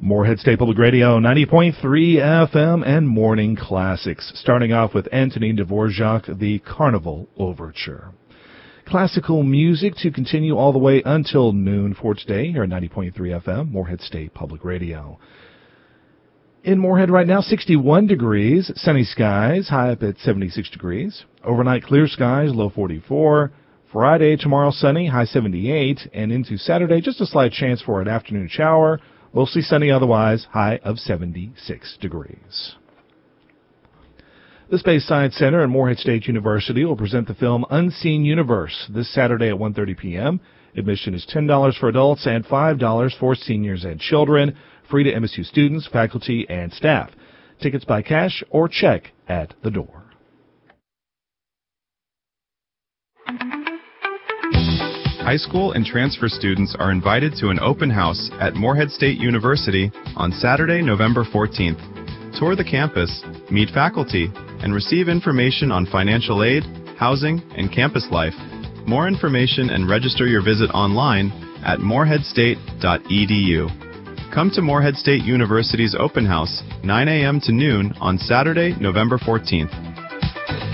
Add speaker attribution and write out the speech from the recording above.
Speaker 1: Morehead State Public Radio, 90.3 FM and Morning Classics. Starting off with Antonin Dvorak, the Carnival Overture. Classical music to continue all the way until noon for today here at 90.3 FM, Morehead State Public Radio. In Morehead right now, 61 degrees, sunny skies, high up at 76 degrees. Overnight clear skies, low 44. Friday, tomorrow sunny, high 78. And into Saturday, just a slight chance for an afternoon shower. Mostly sunny otherwise, high of 76 degrees. The Space Science Center at Morehead State University will present the film Unseen Universe this Saturday at 1:30 p.m. Admission is $10 for adults and $5 for seniors and children, free to MSU students, faculty, and staff. Tickets by cash or check at the door.
Speaker 2: High school and transfer students are invited to an open house at Morehead State University on Saturday, November 14th. Tour the campus, meet faculty, and receive information on financial aid, housing, and campus life. More information and register your visit online at moreheadstate.edu. Come to Morehead State University's open house, 9 a.m. to noon on Saturday, November 14th.